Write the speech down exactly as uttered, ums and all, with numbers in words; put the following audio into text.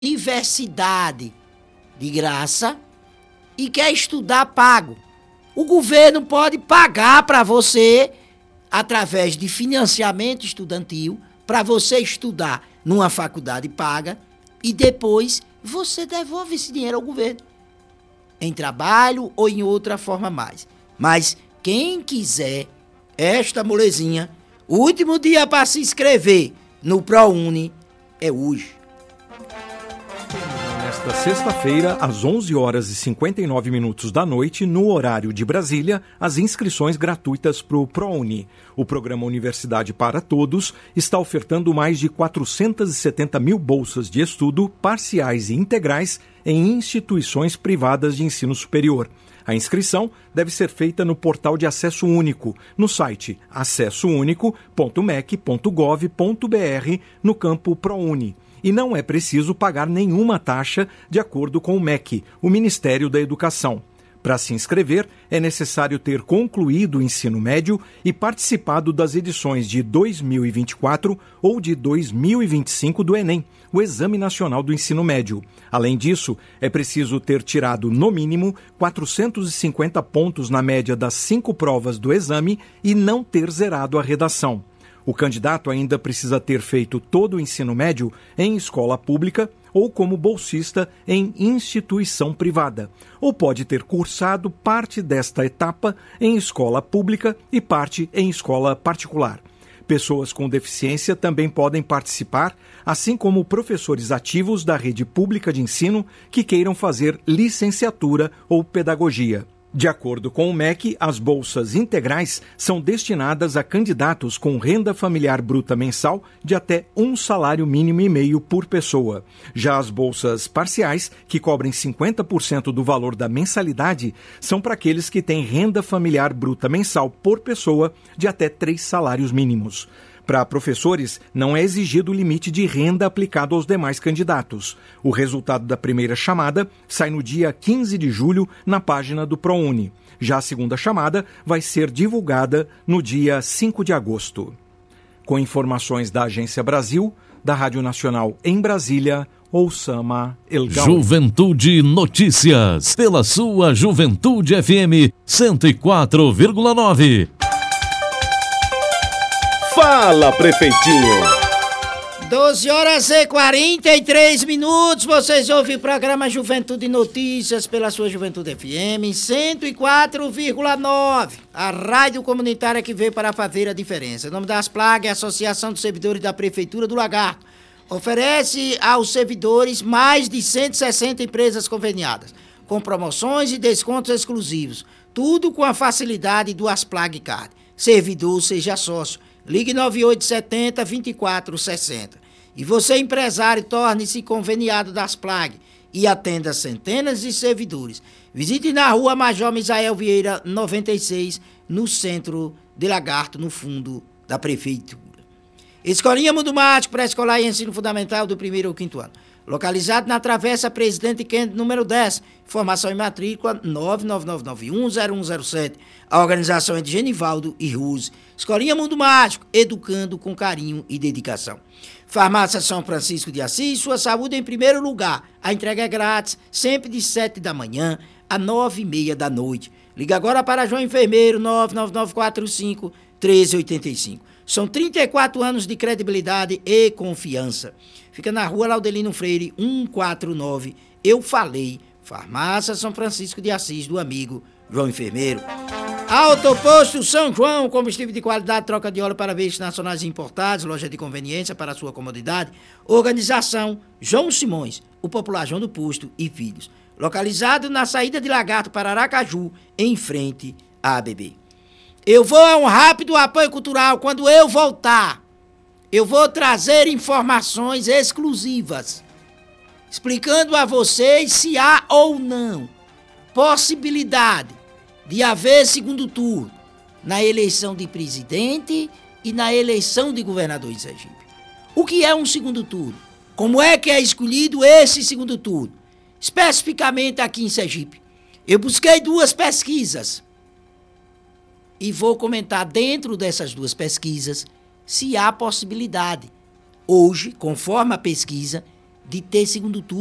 universidade de graça e quer estudar pago. O governo pode pagar para você, através de financiamento estudantil, para você estudar numa faculdade paga e depois você devolve esse dinheiro ao governo, em trabalho ou em outra forma mais. Mas quem quiser esta molezinha, o último dia para se inscrever no ProUni é hoje. Nesta sexta-feira, às onze horas e cinquenta e nove minutos da noite, no horário de Brasília, as inscrições gratuitas para o ProUni. O programa Universidade para Todos está ofertando mais de quatrocentas e setenta mil bolsas de estudo parciais e integrais em instituições privadas de ensino superior. A inscrição deve ser feita no portal de acesso único, no site acesso único ponto m e c ponto gov ponto b r, no campo ProUni. E não é preciso pagar nenhuma taxa, de acordo com o M E C, o Ministério da Educação. Para se inscrever, é necessário ter concluído o ensino médio e participado das edições de dois mil e vinte e quatro ou de dois mil e vinte e cinco do Enem, o Exame Nacional do Ensino Médio. Além disso, é preciso ter tirado, no mínimo, quatrocentos e cinquenta pontos na média das cinco provas do exame e não ter zerado a redação. O candidato ainda precisa ter feito todo o ensino médio em escola pública ou como bolsista em instituição privada, ou pode ter cursado parte desta etapa em escola pública e parte em escola particular. Pessoas com deficiência também podem participar, assim como professores ativos da rede pública de ensino que queiram fazer licenciatura ou pedagogia. De acordo com o M E C, as bolsas integrais são destinadas a candidatos com renda familiar bruta mensal de até um salário mínimo e meio por pessoa. Já as bolsas parciais, que cobrem cinquenta por cento do valor da mensalidade, são para aqueles que têm renda familiar bruta mensal por pessoa de até três salários mínimos. Para professores, não é exigido o limite de renda aplicado aos demais candidatos. O resultado da primeira chamada sai no dia quinze de julho na página do ProUni. Já a segunda chamada vai ser divulgada no dia cinco de agosto. Com informações da Agência Brasil, da Rádio Nacional em Brasília, Oussama Elgal. Juventude Notícias, pela sua Juventude F M cento e quatro vírgula nove. Fala, prefeitinho! doze horas e quarenta e três minutos, vocês ouvem o programa Juventude Notícias pela sua Juventude F M cento e quatro vírgula nove, a rádio comunitária que veio para fazer a diferença. O nome das plagas é a Associação dos Servidores da Prefeitura do Lagarto. Oferece aos servidores mais de cento e sessenta empresas conveniadas, com promoções e descontos exclusivos, tudo com a facilidade do Asplag Card. Servidor, seja sócio. Ligue nove oito sete zero, dois quatro seis zero. E você, empresário, torne-se conveniado das Asplag e atenda centenas de servidores. Visite na rua Major Misael Vieira, noventa e seis, no centro de Lagarto, no fundo da prefeitura. Escolinha Mundo Mágico, pré-escolar e ensino fundamental do primeiro ao quinto ano. Localizado na Travessa Presidente Kennedy, número dez. Informação e matrícula nove nove nove nove um zero um zero sete. A organização é de Genivaldo e Ruse. Escolinha Mundo Mágico, educando com carinho e dedicação. Farmácia São Francisco de Assis, sua saúde em primeiro lugar. A entrega é grátis, sempre de sete da manhã a nove e meia da noite. Liga agora para João Enfermeiro, nove nove nove quatro cinco um três oito cinco. São trinta e quatro anos de credibilidade e confiança. Fica na rua Laudelino Freire, cento e quarenta e nove. Eu falei, Farmácia São Francisco de Assis, do amigo João Enfermeiro. Autoposto São João, combustível de qualidade, troca de óleo para veículos nacionais e importados, loja de conveniência para sua comodidade. Organização João Simões, o popular João do Posto e Filhos. Localizado na saída de Lagarto para Aracaju, em frente à A B B. Eu vou a um rápido apoio cultural. Quando eu voltar, eu vou trazer informações exclusivas, explicando a vocês se há ou não possibilidade de haver segundo turno na eleição de presidente e na eleição de governador de Sergipe. O que é um segundo turno? Como é que é escolhido esse segundo turno? Especificamente aqui em Sergipe. Eu busquei duas pesquisas e vou comentar dentro dessas duas pesquisas se há possibilidade, hoje, conforme a pesquisa, de ter segundo turno.